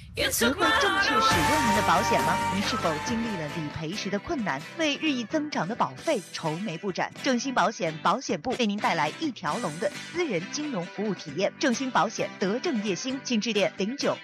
学会正确使用您的保险吗？您是否经历了理赔时的困难，为日益增长的保费愁眉不展？正兴保险保险部为您带来一条龙的私人金融服务体验。正兴保险德正业兴，请致电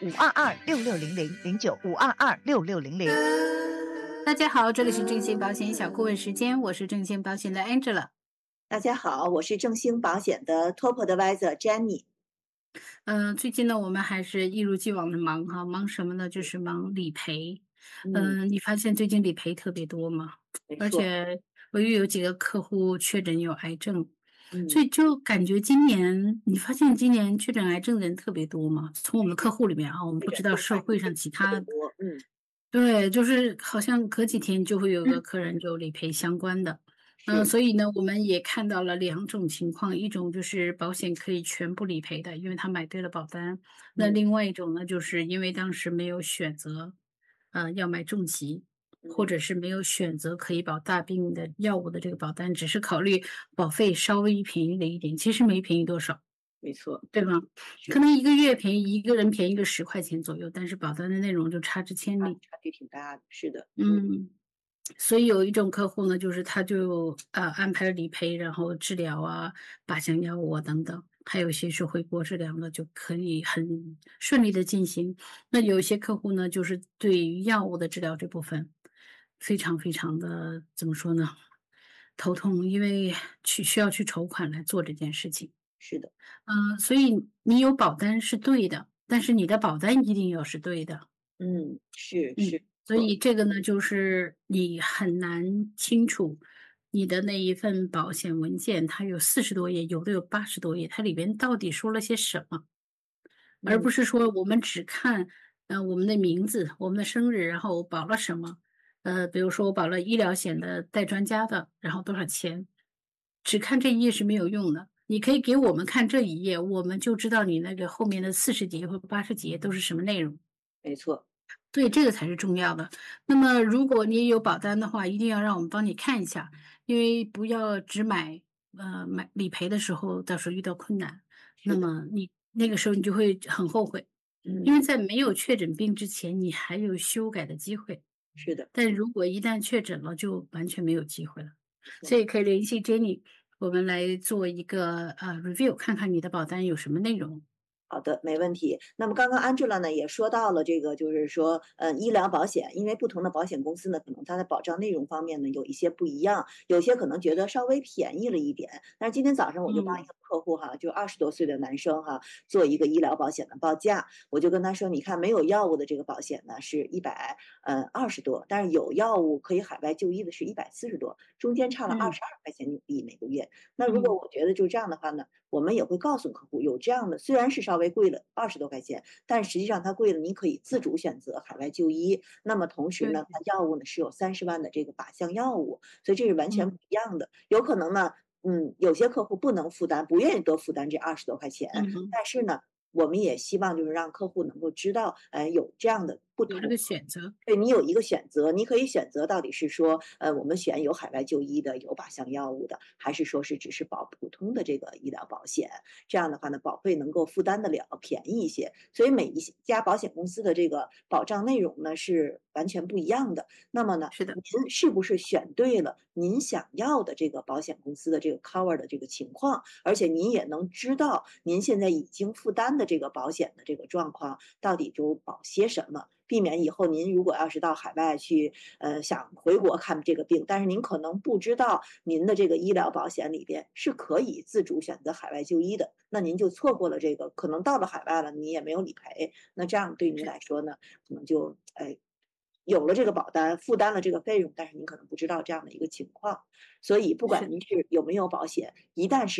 09-522-6600，09-522-6600。 大家好，这里是正兴保险小顾问时间，我是正兴保险的 Angela。 大家好，我是正兴保险的 Top Advisor Jenny。 最近呢，我们还是一如既往的忙哈，忙什么呢？就是忙理赔。 嗯， 你发现最近理赔特别多吗？而没错。 且我又有几个客户确诊有癌症，所嗯， 以就感觉今年，你发现今年确诊癌症的人特别多吗？从我们的客户里面啊，我们不知道确诊动社会上其他， 特别多。 对，就是好像隔几天就会有个客人就理赔相关的。 是。 所以呢，我们也看到了两种情况，一种就是保险可以全部理赔的，因为他买对了保单；那嗯另外一种呢，就是因为当时没有选择，要买重疾，或嗯， 者是没有选择可以保大病的药物的这个保单，只是考虑保费稍微便宜了一点，其实没便宜多少， 没错。 对吗？可是。 能一个月便宜一个人便宜个10块钱左右，但是保单的内容就差之千里。 差距挺大的。是的。 嗯。所以有一种客户呢，就是他就安排了理赔，然后治疗啊、靶向药物啊等等，还有一些是回国治疗呢，就可以很顺利的进行。那有一些客户呢，就是对于药物的治疗这部分，非常非常的怎么说呢，头痛，因为需要去筹款来做这件事情。 是的。 所以你有保单是对的，但是你的保单一定要是对的。 是嗯，所错。 以这个呢，就是你很难清楚你的那一份保险文件，它有40多页，有的有80多页，它里边到底说了些什么，而嗯不是说我们只看我们的名字、我们的生日，然后保了什么，比如说我保了医疗险的带专家的，然后多少钱，只看这一页是没有用的。你可以给我们看这一页，我们就知道你那个后面的40几页或80几页都是什么内容。 没错。 对，这个才是重要的。那么如果你有保单的话，一定要让我们帮你看一下，因为不要只买理赔的时候，到时候遇到困难，那是的。 么你那个时候你就会很后悔，因为嗯在没有确诊病之前，你还有修改的机会， 是的。 但如果一旦确诊了，就完全没有机会了。 没错。 所以可以联系 Jenny，我们来做一个review，看看你的保单有什么内容。 好的，没问题。那么刚刚 Angela 呢也说到了这个，就是说，医疗保险，因为不同的保险公司呢，可能它的保障内容方面呢有一些不一样，有些可能觉得稍微便宜了一点。但是今天早上我就帮一嗯， 个客户哈，就20多岁的男生哈，做一个医疗保险的报价，我就跟他说，你看没有药物的这个保险呢是120多，但是有药物可以海外就医的是140多，中间差了嗯， 22块钱纽币每个月。那如果嗯， 我觉得就这样的话呢，我们也会告诉客户有这样的，虽然是稍微贵了20多块钱，但实际上它贵了，你可以自主选择海外就医。那么同时呢， 对， 它药物呢是有30万的这个靶向药物，所以这是完全不嗯， 一样的。有可能呢，有些客户不能负担，不愿意多负担这20多块钱， 嗯。 但是呢，我们也希望就是让客户能够知道，有这样的不同。 有这个选择， 对，你有一个选择，你可以选择到底是说，我们选有海外就医的、有靶向药物的，还是说是只是保普通的这个医疗保险。这样的话呢，保费能够负担得了，便宜一些。所以每一家保险公司的这个保障内容呢是完全不一样的。那么呢， 是的， 您是不是选对了您想要的这个保险公司的这个 cover 的这个情况，而且您也能知道您现在已经负担的这个保险的这个状况到底就保些什么，避免以后您如果要是到海外去，想回国看这个病，但是您可能不知道您的这个医疗保险里边是可以自主选择海外就医的，那您就错过了这个，可能到了海外了，你也没有理赔，那这样对您是来说呢，可能就有了这个保单，负担了这个费用，但是您可能不知道这样的一个情况，所以不管是。 您是有没有保险，一旦是